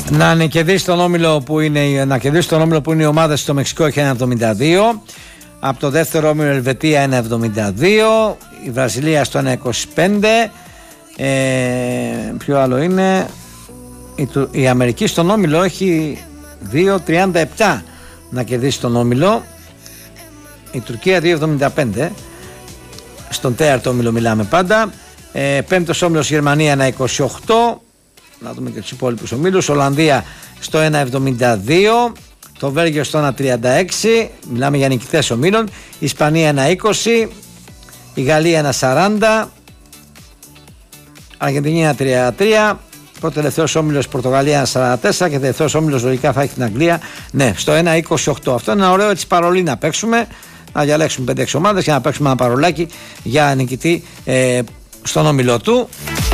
Να κερδίσει τον όμιλο που είναι η ομάδα στο Μεξικό έχει 1,72. Από το δεύτερο όμιλο Ελβετία 1,72. Η Βραζιλία στο 1,25. Ποιο άλλο είναι? Η Αμερική στον όμιλο έχει 2,37 να κερδίσει τον όμιλο. Η Τουρκία 2,75. Στον τέταρτο όμιλο μιλάμε πάντα. Πέμπτος όμιλος Γερμανία 1,28. Να δούμε και τους υπόλοιπους ομίλους. Ολλανδία στο 1,72. Το Βέλγιο στο 1,36. Μιλάμε για νικητές ομίλων. Η Ισπανία 1,20. Η Γαλλία 1,40. Αργεντινή 1,33. Πρώτο τελευταίος όμιλος Πορτογαλία 1,44. Και τελευταίος όμιλος λογικά θα έχει την Αγγλία. Ναι, στο 1,28. Αυτό είναι ένα ωραίο έτσι παρολί να παίξουμε. Να διαλέξουμε 5-6 ομάδες και να παίξουμε ένα παρολάκι για νικητή στον όμιλο του.